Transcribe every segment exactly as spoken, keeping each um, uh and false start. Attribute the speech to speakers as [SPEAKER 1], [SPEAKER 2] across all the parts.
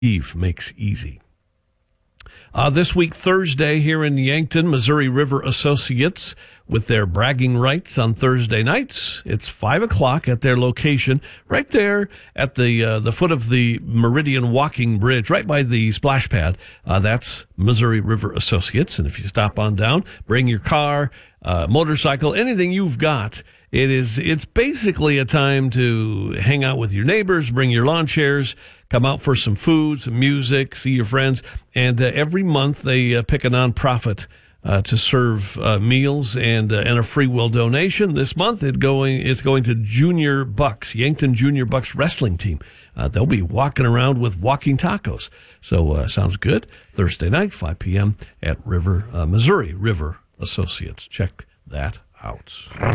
[SPEAKER 1] Eve makes easy. Uh, this week, Thursday, here in Yankton, Missouri River Associates with their bragging rights on Thursday nights. It's five o'clock at their location, right there at the uh, the foot of the Meridian Walking Bridge, right by the splash pad. Uh, that's Missouri River Associates. And if you stop on down, bring your car, uh, motorcycle, anything you've got. It is, it's basically a time to hang out with your neighbors, bring your lawn chairs, come out for some food, some music, see your friends. And uh, every month they uh, pick a nonprofit uh, to serve uh, meals and uh, and a free will donation. This month it going it's going to Junior Bucks, Yankton Junior Bucks wrestling team. Uh, they'll be walking around with walking tacos. So uh, sounds good. Thursday night, five p.m. at River uh, Missouri River Associates. Check that out.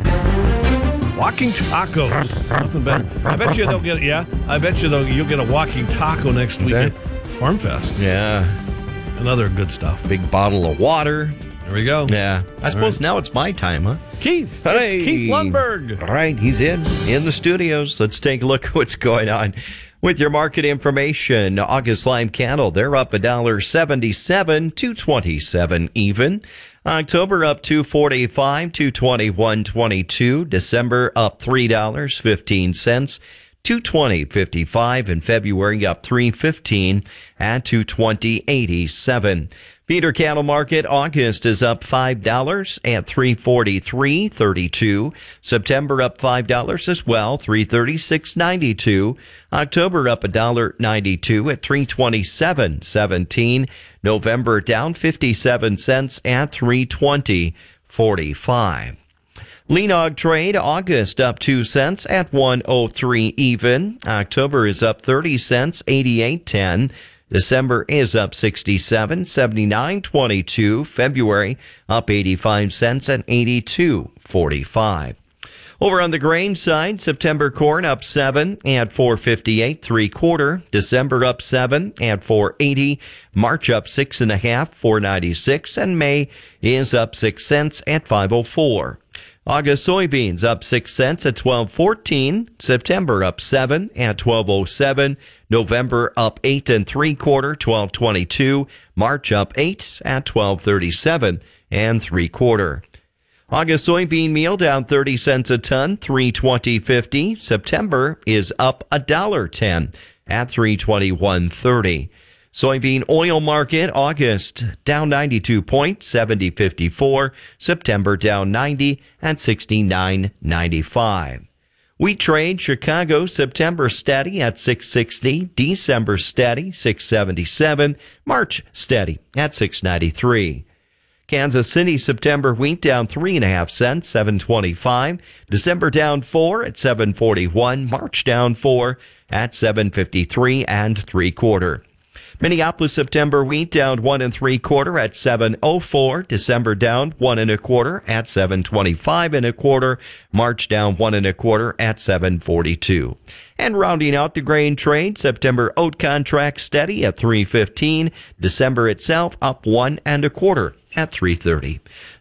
[SPEAKER 1] Walking taco. Nothing better. I bet you they'll get, yeah, I bet you they'll, you'll get a walking taco next week at Farm Fest.
[SPEAKER 2] Yeah.
[SPEAKER 1] Another good stuff.
[SPEAKER 2] Big bottle of water.
[SPEAKER 1] There we go.
[SPEAKER 2] Yeah. I
[SPEAKER 1] All
[SPEAKER 2] suppose
[SPEAKER 1] right.
[SPEAKER 2] Now it's my time, huh?
[SPEAKER 1] Keith.
[SPEAKER 2] Hey.
[SPEAKER 1] Keith Lundberg.
[SPEAKER 2] All right. He's in, in the studios. Let's take a look at what's going on with your market information. August lime cattle, they're up one dollar seventy-seven, two twenty-seven even. October up two forty-five, two twenty-one twenty-two. December up three dollars and fifteen cents, two twenty fifty-five. And February up three fifteen at two twenty eighty-seven. Feeder cattle market, August is up five dollars at three forty-three thirty-two. September up five dollars as well, three thirty-six ninety-two. October up one dollar ninety-two at three twenty-seven seventeen. November down fifty-seven cents at three twenty forty-five. Lean hog trade, August up two cents at one oh three even. October is up thirty cents, eighty-eight ten. December is up sixty-seven, seventy-nine twenty-two. February up eighty-five cents at eighty-two forty-five. Over on the grain side, September corn up seven at four fifty-eight three quarter. December up seven at four eighty. March up six and a half, four ninety-six, and May is up six cents at five oh four. August soybeans up six cents at twelve fourteen. September up seven at twelve oh seven. November up eight and three quarter, twelve twenty-two. March up eight at twelve thirty-seven and three quarter. August soybean meal down thirty cents a ton, three twenty fifty. September is up a dollar ten at three twenty-one thirty. Soybean oil market, August down ninety-two points, seventy fifty-four. September down ninety at sixty-nine ninety-five. Wheat trade, Chicago, September steady at six sixty. December steady, six seventy-seven. March steady at six ninety-three. Kansas City, September wheat down three and a half cents, seven twenty-five. December down four at seven forty-one. March down four at seven fifty-three and three quarter. Minneapolis, September wheat down one and three quarter at seven oh four. December down one and a quarter at seven twenty-five and a quarter. March down one and a quarter at seven forty-two. And rounding out the grain trade, September oat contract steady at three fifteen. December itself up one and a quarter at three thirty.